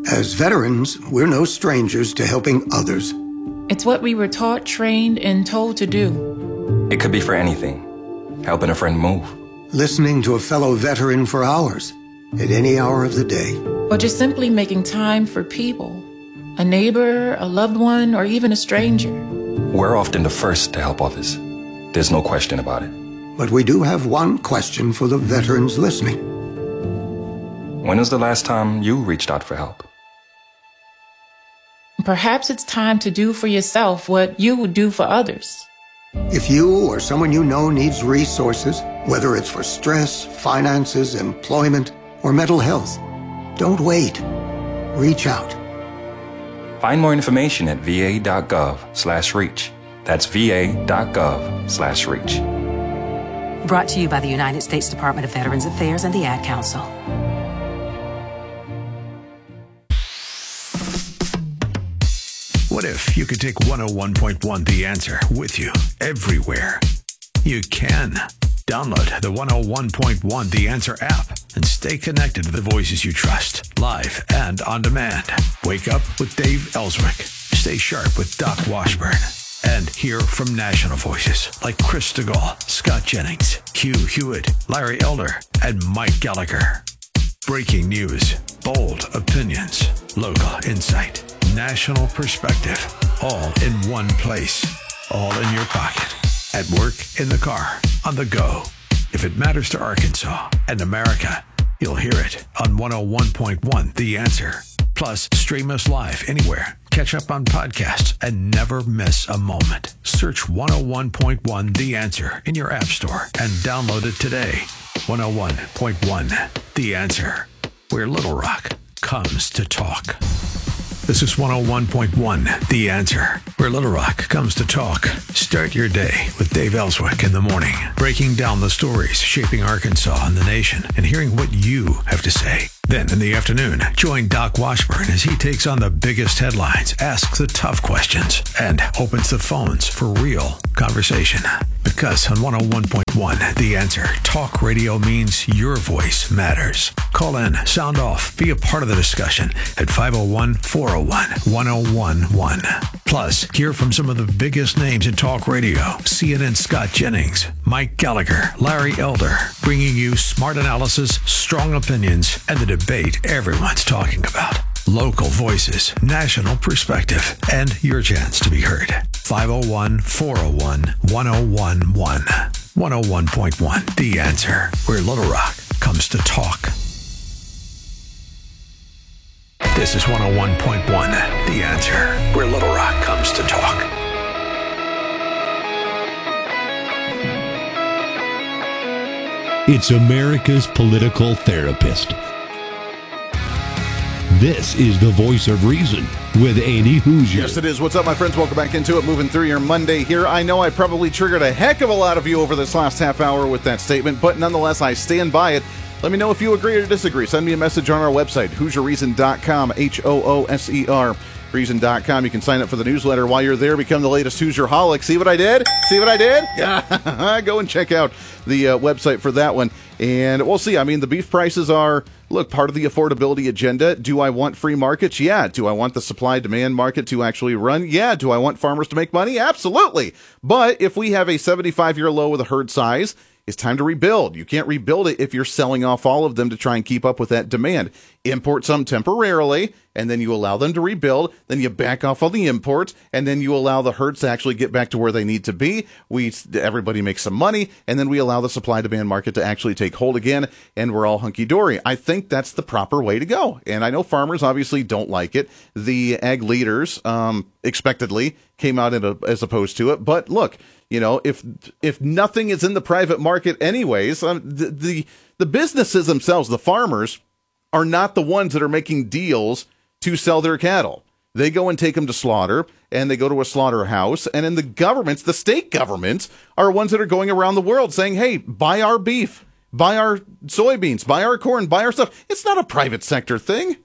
As veterans, we're no strangers to helping others. It's what we were taught, trained, and told to do. It could be for anything. Helping a friend move. Listening to a fellow veteran for hours, at any hour of the day. Or just simply making time for people. A neighbor, a loved one, or even a stranger. We're often the first to help others. There's no question about it. But we do have one question for the veterans listening. When was the last time you reached out for help? Perhaps it's time to do for yourself what you would do for others. If you or someone you know needs resources, whether it's for stress, finances, employment, or mental health, don't wait. Reach out. Find more information at va.gov/reach. That's va.gov/reach. Brought to you by the United States Department of Veterans Affairs and the Ad Council. What if you could take 101.1 The Answer with you everywhere? You can. Download the 101.1 The Answer app and stay connected to the voices you trust, live and on demand. Wake up with Dave Ellswick. Stay sharp with Doc Washburn. And hear from national voices like Chris DeGaulle, Scott Jennings, Hugh Hewitt, Larry Elder, and Mike Gallagher. Breaking news, bold opinions, local insight, national perspective, all in one place, all in your pocket, at work, in the car, on the go. If it matters to Arkansas and America, you'll hear it on 101.1 The Answer. Plus, stream us live anywhere. Catch up on podcasts and never miss a moment. Search 101.1 The Answer in your app store and download it today. 101.1 The Answer, where Little Rock comes to talk. This is 101.1 The Answer, where Little Rock comes to talk. Start your day with Dave Ellswick in the morning, breaking down the stories shaping Arkansas and the nation and hearing what you have to say. Then in the afternoon, join Doc Washburn as he takes on the biggest headlines, asks the tough questions, and opens the phones for real conversation. Because on 101.1 The Answer, talk radio means your voice matters. Call in, sound off, be a part of the discussion at 501-401-1011. Plus, hear from some of the biggest names in talk radio. CNN Scott Jennings, Mike Gallagher, Larry Elder, bringing you smart analysis, strong opinions, and the debate everyone's talking about. Local voices, national perspective, and your chance to be heard. 501-401-1011. 101.1 The Answer, where Little Rock comes to talk. This is 101.1 The Answer, where Little Rock comes to talk. It's America's political therapist. This is the voice of reason with Andy Hoosier. Yes, it is. What's up, my friends? Welcome back into it. Moving through your Monday here. I know I probably triggered a heck of a lot of you over this last half hour with that statement, but nonetheless, I stand by it. Let me know if you agree or disagree. Send me a message on our website, HoosierReason.com, HOOSER, Reason.com. You can sign up for the newsletter. While you're there, become the latest Hoosier-holic. See what I did? See what I did? Yeah. Go and check out the website for that one. And we'll see. I mean, the beef prices are, look, part of the affordability agenda. Do I want free markets? Yeah. Do I want the supply-demand market to actually run? Yeah. Do I want farmers to make money? Absolutely. But if we have a 75-year low with a herd size, it's time to rebuild. You can't rebuild it if you're selling off all of them to try and keep up with that demand. Import some temporarily, and then you allow them to rebuild. Then you back off all the imports, and then you allow the herds to actually get back to where they need to be. Everybody makes some money, and then we allow the supply-demand market to actually take hold again, and we're all hunky-dory. I think that's the proper way to go. And I know farmers obviously don't like it. The ag leaders, expectedly, came out as opposed to it. But look, you know, if nothing is in the private market anyways, the businesses themselves, the farmers, are not the ones that are making deals to sell their cattle. They go and take them to slaughter, and they go to a slaughterhouse, and then the governments, the state governments, are ones that are going around the world saying, hey, buy our beef, buy our soybeans, buy our corn, buy our stuff. It's not a private sector thing.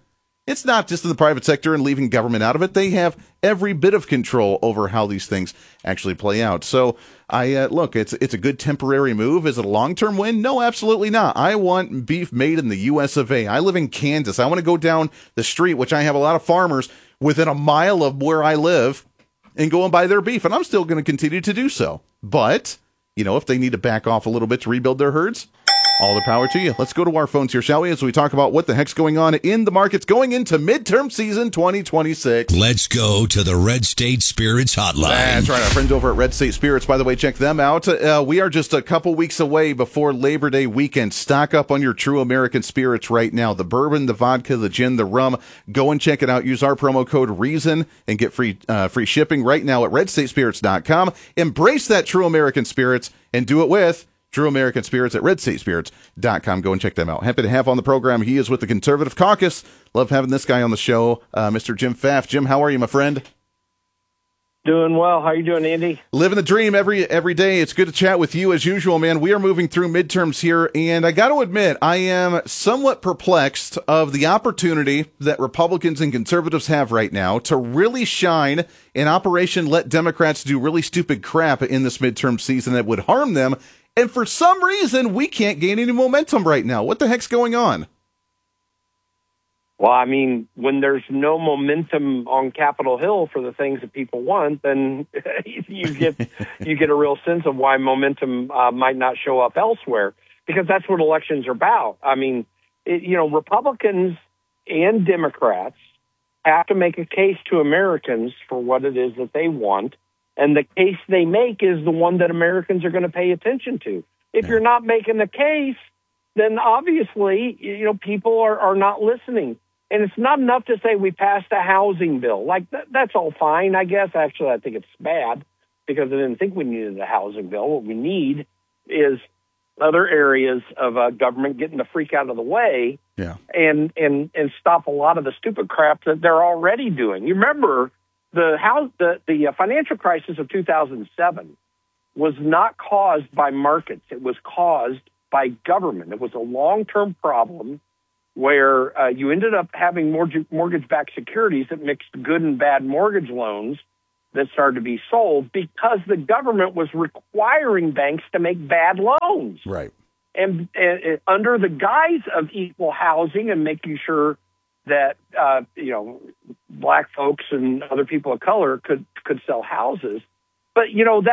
It's not just in the private sector and leaving government out of it. They have every bit of control over how these things actually play out. So look, it's a good temporary move. Is it a long-term win? No, absolutely not. I want beef made in the US of A. I live in Kansas. I want to go down the street, which I have a lot of farmers within a mile of where I live, and go and buy their beef. And I'm still going to continue to do so. But, if they need to back off a little bit to rebuild their herds, all the power to you. Let's go to our phones here, shall we, as we talk about what the heck's going on in the markets going into midterm season 2026. Let's go to the Red State Spirits Hotline. That's right, our friends over at Red State Spirits. By the way, check them out. We are just a couple weeks away before Labor Day weekend. Stock up on your true American spirits right now. The bourbon, the vodka, the gin, the rum. Go and check it out. Use our promo code REASON and get free shipping right now at redstatespirits.com. Embrace that true American spirits and do it with True American Spirits at redstatespirits.com. Go and check them out. Happy to have on the program. He is with the Conservative Caucus. Love having this guy on the show, Mr. Jim Pfaff. Jim, how are you, my friend? Doing well. How are you doing, Andy? Living the dream every day. It's good to chat with you as usual, man. We are moving through midterms here, and I got to admit, I am somewhat perplexed of the opportunity that Republicans and conservatives have right now to really shine in Operation Let Democrats Do Really Stupid Crap in this midterm season that would harm them. And for some reason, we can't gain any momentum right now. What the heck's going on? Well, I mean, when there's no momentum on Capitol Hill for the things that people want, then you get a real sense of why momentum might not show up elsewhere, because that's what elections are about. I mean, Republicans and Democrats have to make a case to Americans for what it is that they want. And the case they make is the one that Americans are going to pay attention to. If you're not making the case, then obviously, people are not listening. And it's not enough to say we passed a housing bill. Like, that's all fine, I guess. Actually, I think it's bad because I didn't think we needed a housing bill. What we need is other areas of government getting the freak out of the way and stop a lot of the stupid crap that they're already doing. You remember the financial crisis of 2007 was not caused by markets. It was caused by government. It was a long-term problem where you ended up having mortgage-backed securities that mixed good and bad mortgage loans that started to be sold because the government was requiring banks to make bad loans. Right. And under the guise of equal housing and making sure that black folks and other people of color could sell houses, but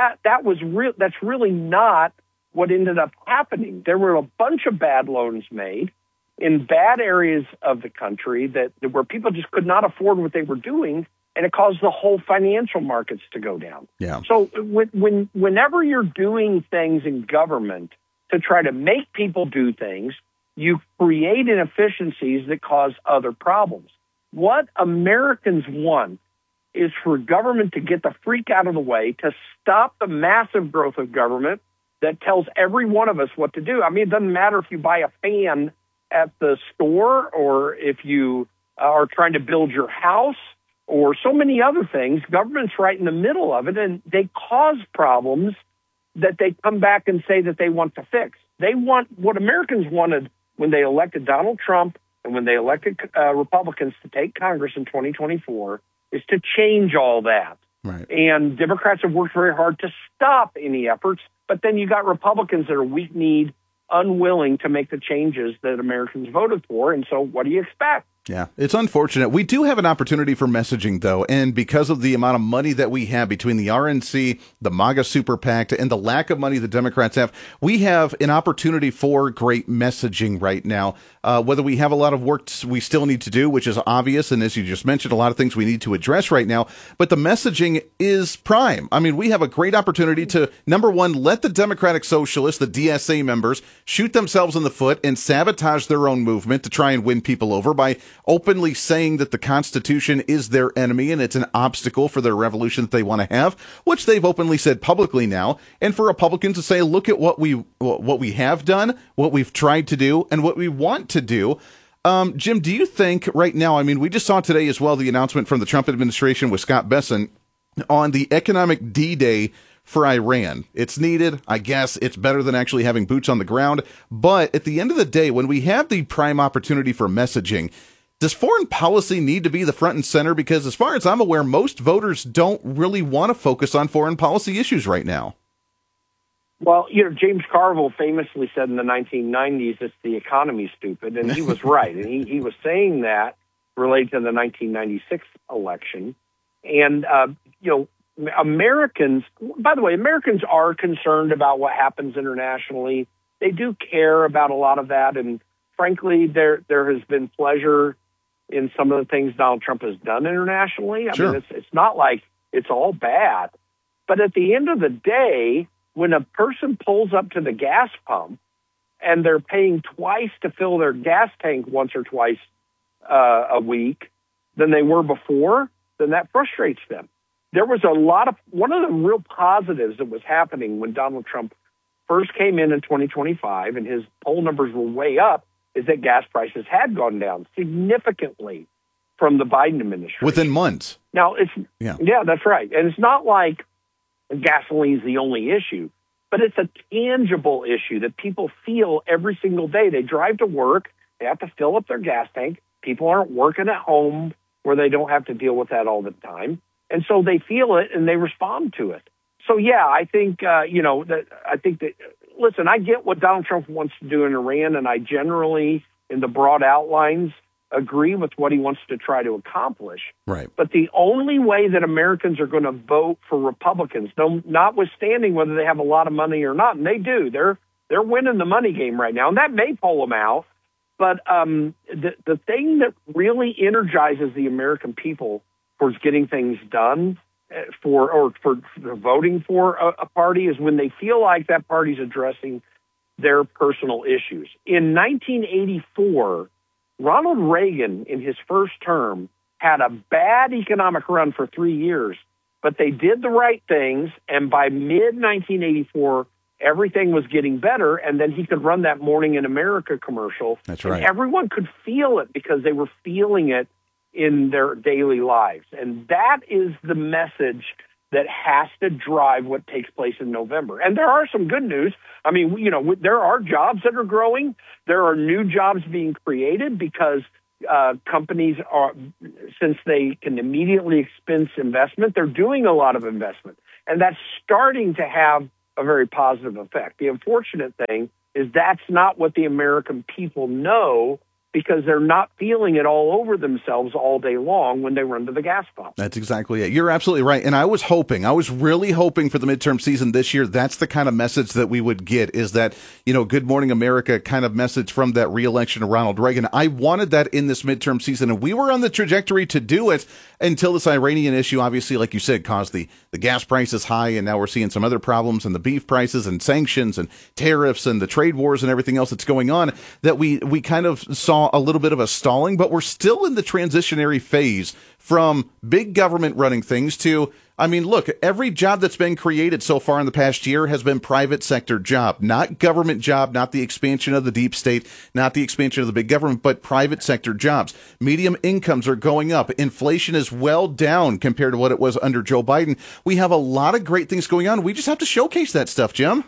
that's really not what ended up happening. There were a bunch of bad loans made in bad areas of the country where people just could not afford what they were doing, and it caused the whole financial markets to go down. Yeah. So whenever you're doing things in government to try to make people do things, you create inefficiencies that cause other problems. What Americans want is for government to get the freak out of the way, to stop the massive growth of government that tells every one of us what to do. I mean, it doesn't matter if you buy a fan at the store or if you are trying to build your house or so many other things. Government's right in the middle of it, and they cause problems that they come back and say that they want to fix. They want what Americans wanted when they elected Donald Trump and when they elected Republicans to take Congress in 2024 is to change all that. Right. And Democrats have worked very hard to stop any efforts, but then you got Republicans that are weak-kneed, unwilling to make the changes that Americans voted for. And so what do you expect? Yeah, it's unfortunate. We do have an opportunity for messaging, though, and because of the amount of money that we have between the RNC, the MAGA Super PAC, and the lack of money the Democrats have, we have an opportunity for great messaging right now. Whether we have a lot of work we still need to do, which is obvious, and as you just mentioned, a lot of things we need to address right now, but the messaging is prime. I mean, we have a great opportunity to, number one, let the Democratic Socialists, the DSA members, shoot themselves in the foot and sabotage their own movement to try and win people over by openly saying that the Constitution is their enemy and it's an obstacle for their revolution that they want to have, which they've openly said publicly now. And for Republicans to say, look at what we have done, what we've tried to do, and what we want to do. Jim, do you think right now, I mean, we just saw today as well the announcement from the Trump administration with Scott Bessent on the economic D-Day for Iran. It's needed. I guess it's better than actually having boots on the ground. But at the end of the day, when we have the prime opportunity for messaging, Does foreign policy need to be the front and center? Because as far as I'm aware, most voters don't really want to focus on foreign policy issues right now. Well, James Carville famously said in the 1990s, it's the economy, stupid. And he was right. And he was saying that related to the 1996 election. And, Americans, by the way, Americans are concerned about what happens internationally. They do care about a lot of that. And frankly, there has been pleasure in some of the things Donald Trump has done internationally. I mean, it's not like it's all bad. But at the end of the day, when a person pulls up to the gas pump and they're paying twice to fill their gas tank once or twice a week than they were before, then that frustrates them. There was one of the real positives that was happening when Donald Trump first came in 2025 and his poll numbers were way up, is that gas prices had gone down significantly from the Biden administration. Within months. Now, yeah, that's right. And it's not like gasoline is the only issue, but it's a tangible issue that people feel every single day. They drive to work, they have to fill up their gas tank. People aren't working at home where they don't have to deal with that all the time. And so they feel it and they respond to it. So, yeah, I think, listen, I get what Donald Trump wants to do in Iran, and I generally, in the broad outlines, agree with what he wants to try to accomplish. Right. But the only way that Americans are going to vote for Republicans, notwithstanding whether they have a lot of money or not, and they do, they're winning the money game right now, and that may pull them out. But the thing that really energizes the American people towards getting things done for voting for a party is when they feel like that party's addressing their personal issues. In 1984, Ronald Reagan, in his first term, had a bad economic run for 3 years, but they did the right things, and by mid-1984, everything was getting better, and then he could run that Morning in America commercial. That's right. And everyone could feel it because they were feeling it in their daily lives. And that is the message that has to drive what takes place in November. And there are some good news. I mean, there are jobs that are growing. There are new jobs being created because companies are, since they can immediately expense investment, they're doing a lot of investment. And that's starting to have a very positive effect. The unfortunate thing is that's not what the American people know, because they're not feeling it all over themselves all day long when they run to the gas pump. That's exactly it. You're absolutely right. And I was really hoping for the midterm season this year, that's the kind of message that we would get, is that, Good Morning America kind of message from that reelection of Ronald Reagan. I wanted that in this midterm season, and we were on the trajectory to do it until this Iranian issue, obviously, like you said, caused the gas prices high, and now we're seeing some other problems in the beef prices and sanctions and tariffs and the trade wars and everything else that's going on, that we kind of saw a little bit of a stalling, but we're still in the transitionary phase from big government running things to, look, every job that's been created so far in the past year has been private sector job, not government job, not the expansion of the deep state, not the expansion of the big government, but private sector jobs. Medium incomes are going up. Inflation is well down compared to what it was under Joe Biden. We have a lot of great things going on. We just have to showcase that stuff, Jim.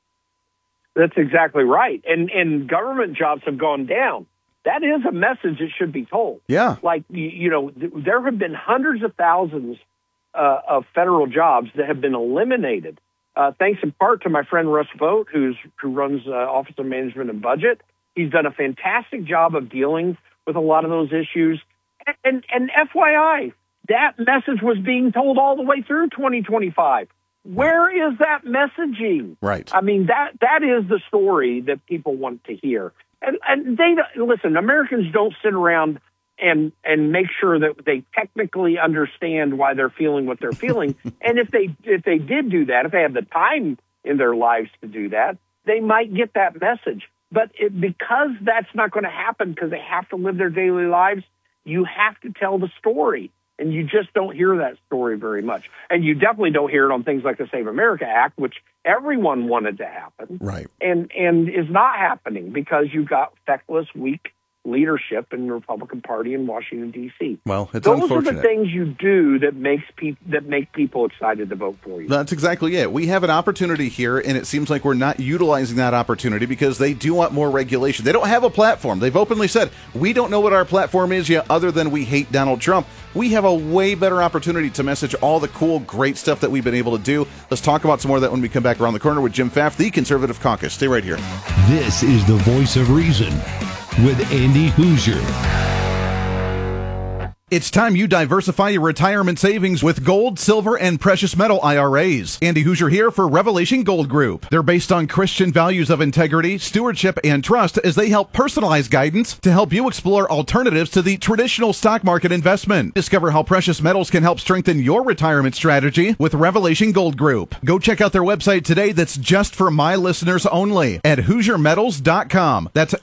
That's exactly right. And government jobs have gone down. That is a message that should be told. Yeah. Like, there have been hundreds of thousands of federal jobs that have been eliminated, thanks in part to my friend Russ Vogt, who runs Office of Management and Budget. He's done a fantastic job of dealing with a lot of those issues. And FYI, that message was being told all the way through 2025. Where is that messaging? Right. That is the story that people want to hear. And they listen, Americans don't sit around and make sure that they technically understand why they're feeling what they're feeling. And if they did do that, if they have the time in their lives to do that, they might get that message. But because that's not going to happen because they have to live their daily lives, you have to tell the story. And you just don't hear that story very much. And you definitely don't hear it on things like the Save America Act, which everyone wanted to happen. Right. And is not happening because you've got feckless, weak leadership in the Republican Party in Washington, D.C. Well, it's Those unfortunate. are the things you do that make people excited to vote for you. That's exactly it. We have an opportunity here, and it seems like we're not utilizing that opportunity because they do want more regulation. They don't have a platform. They've openly said, we don't know what our platform is yet other than we hate Donald Trump. We have a way better opportunity to message all the cool, great stuff that we've been able to do. Let's talk about some more of that when we come back around the corner with Jim Pfaff, the Conservative Caucus. Stay right here. This is the Voice of Reason with Andy Hoosier. It's time you diversify your retirement savings with gold, silver, and precious metal IRAs. Andy Hoosier here for Revelation Gold Group. They're based on Christian values of integrity, stewardship, and trust as they help personalize guidance to help you explore alternatives to the traditional stock market investment. Discover how precious metals can help strengthen your retirement strategy with Revelation Gold Group. Go check out their website today that's just for my listeners only at HoosierMetals.com. That's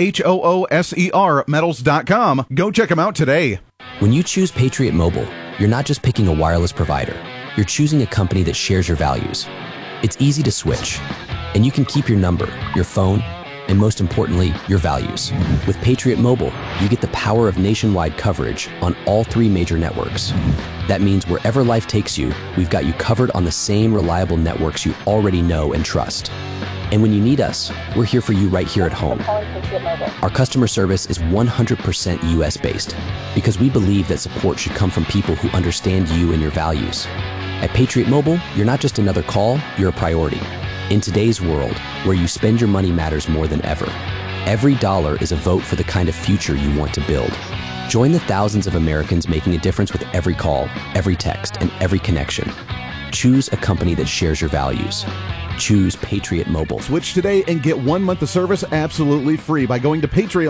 HOOSER metals.com. Go check them out today. When you choose Patriot Mobile, you're not just picking a wireless provider. You're choosing a company that shares your values. It's easy to switch, and you can keep your number, your phone, and most importantly, your values. With Patriot Mobile, you get the power of nationwide coverage on all 3 major networks. That means wherever life takes you, we've got you covered on the same reliable networks you already know and trust. And when you need us, we're here for you right here at home. Our customer service is 100% US-based because we believe that support should come from people who understand you and your values. At Patriot Mobile, you're not just another call, you're a priority. In today's world, where you spend your money matters more than ever, every dollar is a vote for the kind of future you want to build. Join the thousands of Americans making a difference with every call, every text, and every connection. Choose a company that shares your values. Choose Patriot Mobile. Switch today and get 1 month of service absolutely free by going to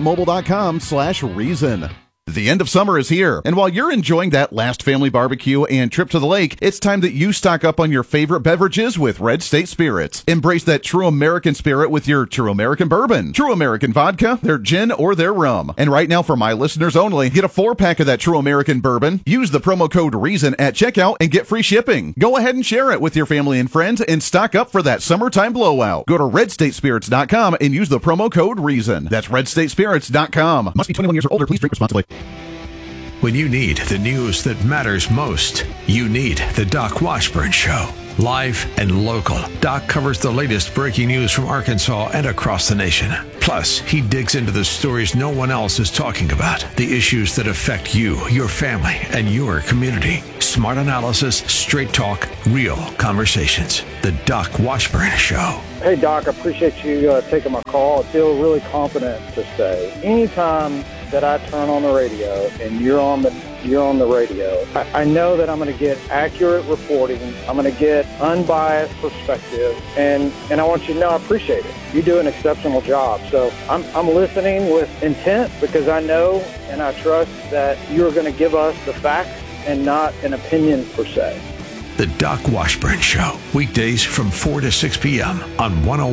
patriotmobile.com/reason. The end of summer is here, and while you're enjoying that last family barbecue and trip to the lake, it's time that you stock up on your favorite beverages with Red State Spirits. Embrace that true American spirit with your True American Bourbon, True American Vodka, their gin, or their rum. And right now, for my listeners only, get a 4-pack of that True American Bourbon, use the promo code REASON at checkout, and get free shipping. Go ahead and share it with your family and friends and stock up for that summertime blowout. Go to redstatespirits.com and use the promo code REASON. That's redstatespirits.com. Must be 21 years or older. Please drink responsibly. When you need the news that matters most, you need the Doc Washburn Show. Live and local, Doc covers the latest breaking news from Arkansas and across the nation. Plus, he digs into the stories no one else is talking about, the issues that affect you, your family, and your community. Smart analysis, straight talk, real conversations. The Doc Washburn Show. Hey, Doc, I appreciate you taking my call. I feel really confident to say anytime that I turn on the radio and you're on the radio, I know that I'm going to get accurate reporting. I'm going to get unbiased perspective, and I want you to know I appreciate it. You do an exceptional job. So I'm listening with intent because I know and I trust that you're going to give us the facts and not an opinion per se. The Doc Washburn Show, weekdays from 4 to 6 p.m. on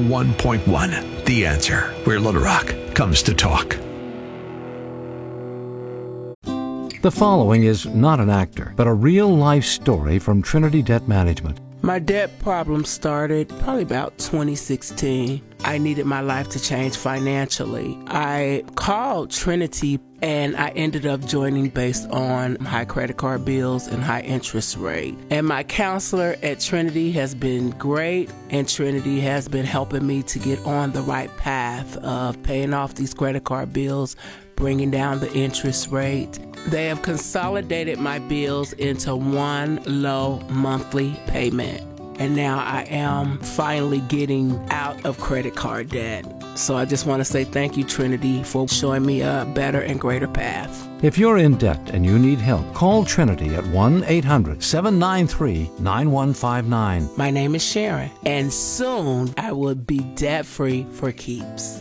101.1 The Answer, where Little Rock comes to talk. The following is not an actor, but a real-life story from Trinity Debt Management. My debt problem started probably about 2016. I needed my life to change financially. I called Trinity and I ended up joining based on high credit card bills and high interest rate. And my counselor at Trinity has been great, and Trinity has been helping me to get on the right path of paying off these credit card bills, bringing down the interest rate. They have consolidated my bills into one low monthly payment. And now I am finally getting out of credit card debt. So I just want to say thank you, Trinity, for showing me a better and greater path. If you're in debt and you need help, call Trinity at 1-800-793-9159. My name is Sharon, and soon I will be debt-free for keeps.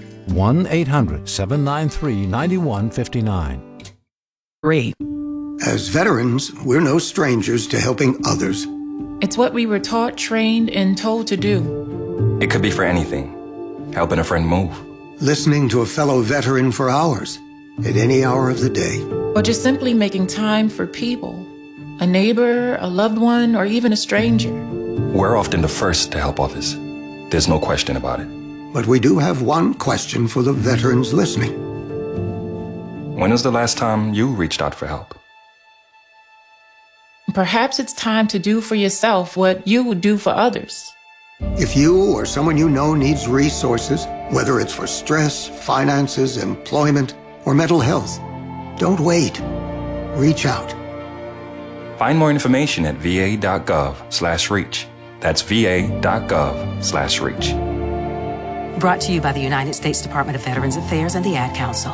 1-800-793-9159. Great. As veterans, we're no strangers to helping others. It's what we were taught, trained, and told to do. It could be for anything. Helping a friend move. Listening to a fellow veteran for hours, at any hour of the day. Or just simply making time for people. A neighbor, a loved one, or even a stranger. We're often the first to help others. There's no question about it. But we do have one question for the veterans listening. When was the last time you reached out for help? Perhaps it's time to do for yourself what you would do for others. If you or someone you know needs resources, whether it's for stress, finances, employment, or mental health, don't wait. Reach out. Find more information at va.gov/reach. That's va.gov/reach. Brought to you by the United States Department of Veterans Affairs and the Ad Council.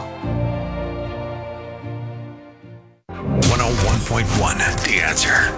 101.1 The Answer.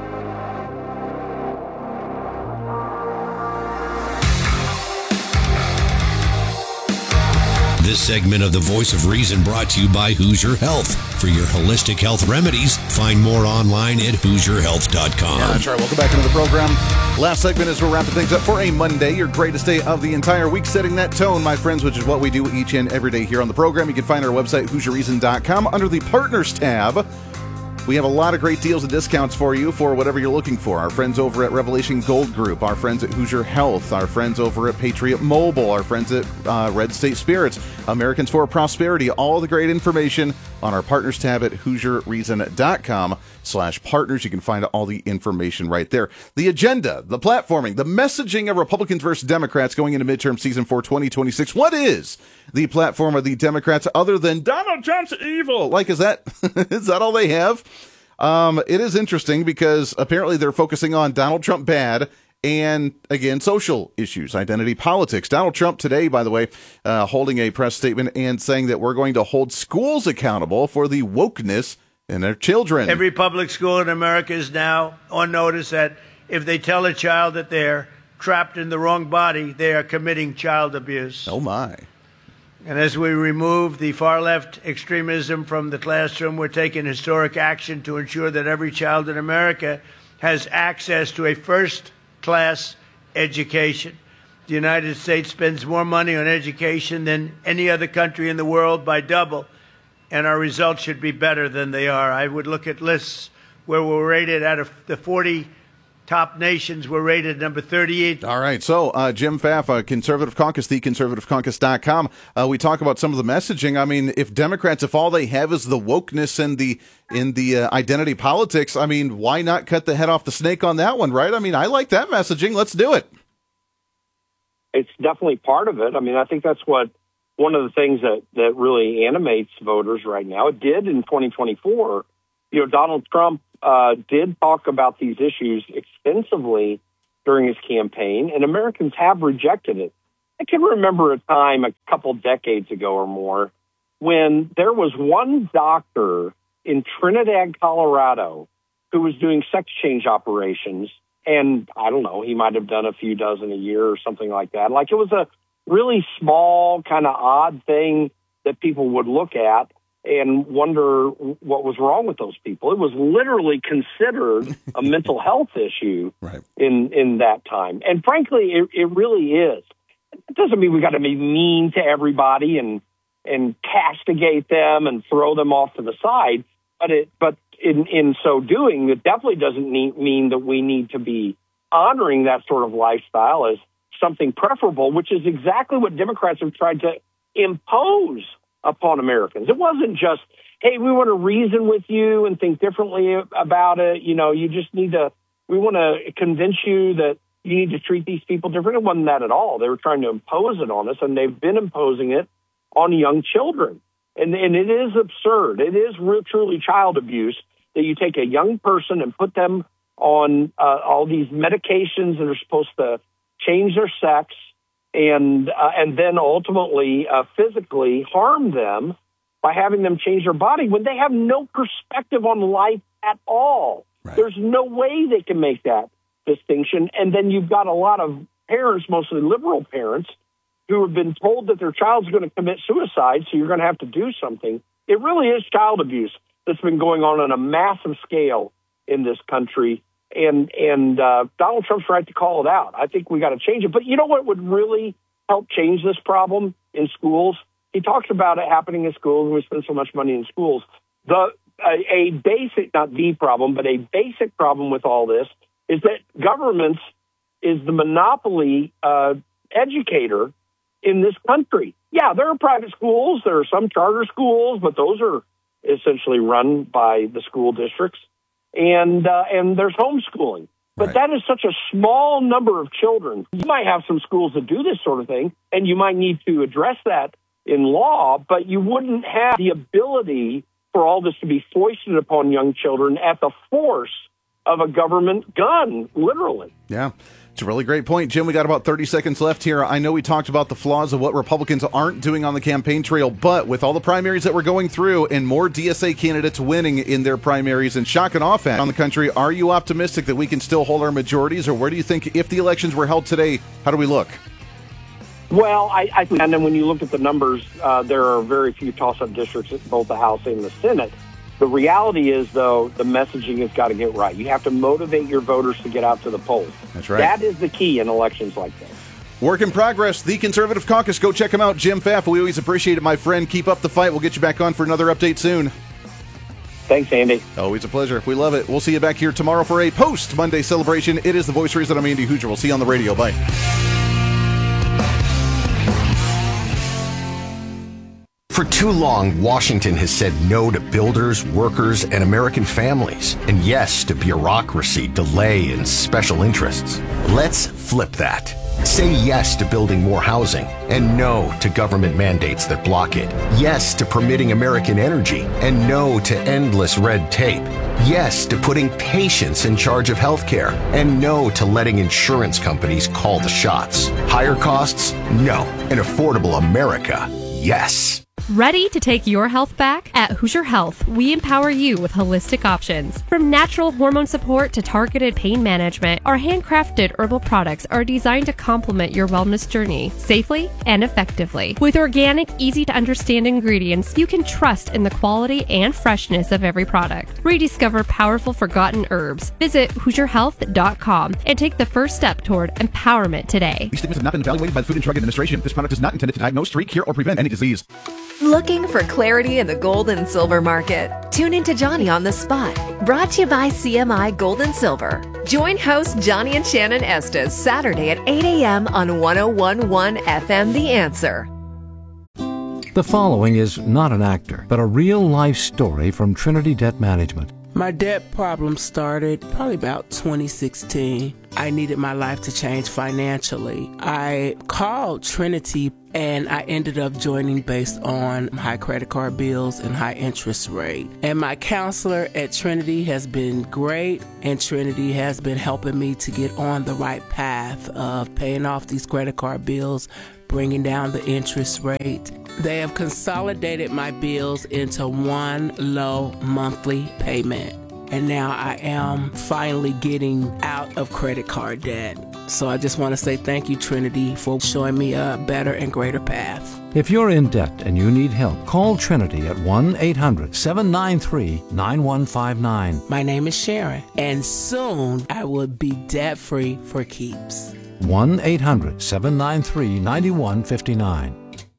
This segment of The Voice of Reason brought to you by Hoosier Health. For your holistic health remedies, find more online at HoosierHealth.com. Yeah, that's right. Welcome back into the program. Last segment as we're wrapping things up for a Monday, your greatest day of the entire week, setting that tone, my friends, which is what we do each and every day here on the program. You can find our website, HoosierReason.com, under the Partners tab. We have a lot of great deals and discounts for you for whatever you're looking for. Our friends over at Revelation Gold Group, our friends at Hoosier Health, our friends over at Patriot Mobile, our friends at Red State Spirits, Americans for Prosperity, all the great information on our Partners tab at HoosierReason.com/partners. You can find all the information right there. The agenda, the platforming, the messaging of Republicans versus Democrats going into midterm season for 2026. What is the platform of the Democrats other than Donald Trump's evil? Like, is that all they have? It is interesting because apparently they're focusing on Donald Trump bad and, again, social issues, identity politics. Donald Trump today, by the way, holding a press statement and saying that we're going to hold schools accountable for the wokeness in their children. Every public school in America is now on notice that if they tell a child that they're trapped in the wrong body, they are committing child abuse. Oh, my. And as we remove the far-left extremism from the classroom, we're taking historic action to ensure that every child in America has access to a first-class education. The United States spends more money on education than any other country in the world by double, and our results should be better than they are. I would look at lists where we're rated out of the 40 top nations, we're rated number 38. All right. So, Jim Pfaff, Conservative Caucus, theconservativecaucus.com. We talk about some of the messaging. I mean, if Democrats, if all they have is the wokeness and the identity politics, I mean, why not cut the head off the snake on that one, right? I mean, I like that messaging. Let's do it. It's definitely part of it. I mean, I think that's one of the things that really animates voters right now. It did in 2024. You know, Donald Trump did talk about these issues extensively during his campaign, and Americans have rejected it. I can remember a time a couple decades ago or more when there was one doctor in Trinidad, Colorado, who was doing sex change operations, and I don't know, he might have done a few dozen a year or something like that. Like, it was a really small, kind of odd thing that people would look at and wonder what was wrong with those people. It was literally considered a mental health issue in that time. And frankly, it really is. It doesn't mean we got to be mean to everybody and castigate them and throw them off to the side. But in so doing, it definitely doesn't mean that we need to be honoring that sort of lifestyle as something preferable, which is exactly what Democrats have tried to impose upon Americans. It wasn't just, hey, we want to reason with you and think differently about it. You know, you just need to, we want to convince you that you need to treat these people different. It wasn't that at all. They were trying to impose it on us, and they've been imposing it on young children. And it is absurd. It is truly child abuse that you take a young person and put them on all these medications that are supposed to change their sex and then ultimately physically harm them by having them change their body when they have no perspective on life at all. Right. There's no way they can make that distinction. And then you've got a lot of parents, mostly liberal parents, who have been told that their child's going to commit suicide, so you're going to have to do something. It really is child abuse that's been going on a massive scale in this country. And Donald Trump's right to call it out. I think we got to change it. But you know what would really help change this problem in schools? He talks about it happening in schools, and we spend so much money in schools. A basic, not the problem, but a basic problem with all this is that governments is the monopoly educator in this country. Yeah, there are private schools. There are some charter schools, but those are essentially run by the school districts. And there's homeschooling. But that is such a small number of children. You might have some schools that do this sort of thing, and you might need to address that in law, but you wouldn't have the ability for all this to be foisted upon young children at the force of a government gun, literally. Yeah. It's a really great point, Jim. We got about 30 seconds left here. I know we talked about the flaws of what Republicans aren't doing on the campaign trail, but with all the primaries that we're going through and more DSA candidates winning in their primaries and shocking off on the country, are you optimistic that we can still hold our majorities, or where do you think, if the elections were held today, how do we look? Well, I think, and then when you look at the numbers, there are very few toss-up districts at both the House and the Senate. The reality is, though, the messaging has got to get right. You have to motivate your voters to get out to the polls. That's right. That is the key in elections like this. Work in progress, the Conservative Caucus. Go check them out. Jim Pfaff, we always appreciate it, my friend. Keep up the fight. We'll get you back on for another update soon. Thanks, Andy. Always a pleasure. We love it. We'll see you back here tomorrow for a post-Monday celebration. It is The Voice of Reason. I'm Andy Hooser. We'll see you on the radio. Bye. For too long, Washington has said no to builders, workers, and American families, and yes to bureaucracy, delay, and special interests. Let's flip that. Say yes to building more housing, and no to government mandates that block it. Yes to permitting American energy, and no to endless red tape. Yes to putting patients in charge of healthcare, and no to letting insurance companies call the shots. Higher costs? No. An affordable America? Yes. Ready to take your health back? At Hoosier Health, we empower you with holistic options. From natural hormone support to targeted pain management, our handcrafted herbal products are designed to complement your wellness journey safely and effectively. With organic, easy-to-understand ingredients, you can trust in the quality and freshness of every product. Rediscover powerful forgotten herbs. Visit HoosierHealth.com and take the first step toward empowerment today. These statements have not been evaluated by the Food and Drug Administration. This product is not intended to diagnose, treat, cure, or prevent any disease. Looking for clarity in the gold and silver market? Tune into Johnny on the Spot, brought to you by CMI Gold and Silver. Join host Johnny and Shannon Estes Saturday at 8 a.m. on 101.1 FM The Answer. The following is not an actor, but a real-life story from Trinity Debt Management. My debt problem started probably about 2016. I needed my life to change financially. I called Trinity and I ended up joining based on high credit card bills and high interest rate. And my counselor at Trinity has been great, and Trinity has been helping me to get on the right path of paying off these credit card bills, bringing down the interest rate. They have consolidated my bills into one low monthly payment. And now I am finally getting out of credit card debt. So I just want to say thank you, Trinity, for showing me a better and greater path. If you're in debt and you need help, call Trinity at 1-800-793-9159. My name is Sharon, and soon I will be debt-free for keeps. 1-800-793-9159.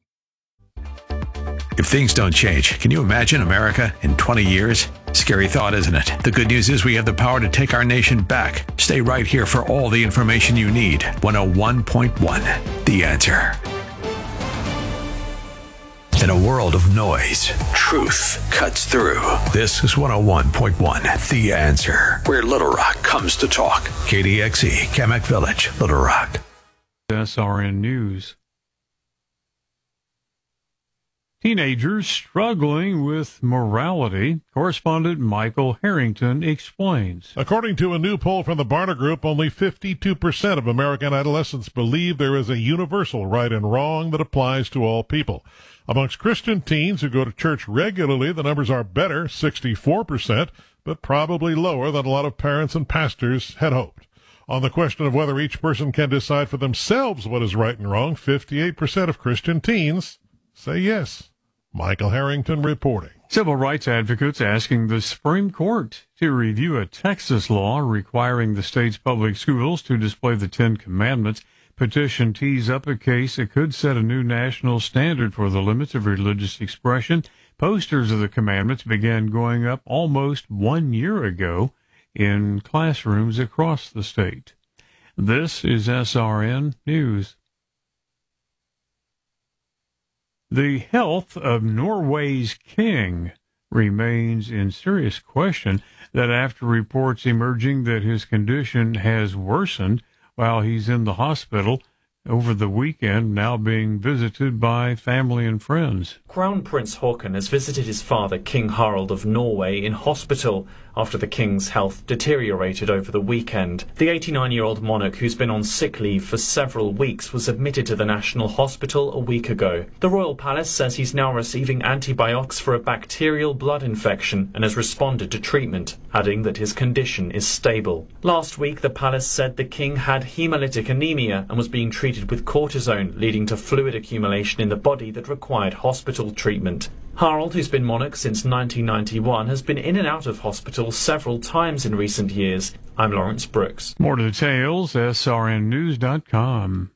If things don't change, can you imagine America in 20 years? Scary thought, isn't it? The good news is we have the power to take our nation back. Stay right here for all the information you need. 101.1, The Answer. In a world of noise, truth cuts through. This is 101.1, The Answer, where Little Rock comes to talk. KDXE, Kamak Village, Little Rock. SRN News. Teenagers struggling with morality. Correspondent Michael Harrington explains. According to a new poll from the Barna Group, only 52% of American adolescents believe there is a universal right and wrong that applies to all people. Amongst Christian teens who go to church regularly, the numbers are better, 64%, but probably lower than a lot of parents and pastors had hoped. On the question of whether each person can decide for themselves what is right and wrong, 58% of Christian teens say yes. Michael Harrington reporting. Civil rights advocates asking the Supreme Court to review a Texas law requiring the state's public schools to display the Ten Commandments. Petition tees up a case that could set a new national standard for the limits of religious expression. Posters of the commandments began going up almost 1 year ago in classrooms across the state. This is SRN News. The health of Norway's king remains in serious question, that after reports emerging that his condition has worsened while he's in the hospital over the weekend, now being visited by family and friends. Crown Prince Haakon has visited his father, King Harald of Norway, in hospital after the king's health deteriorated over the weekend. The 89-year-old monarch, who's been on sick leave for several weeks, was admitted to the National Hospital a week ago. The Royal Palace says he's now receiving antibiotics for a bacterial blood infection and has responded to treatment, adding that his condition is stable. Last week, the palace said the king had hemolytic anemia and was being treated with cortisone, leading to fluid accumulation in the body that required hospital treatment. Harald, who's been monarch since 1991, has been in and out of hospital several times in recent years. I'm Lawrence Brooks. More details, srnnews.com.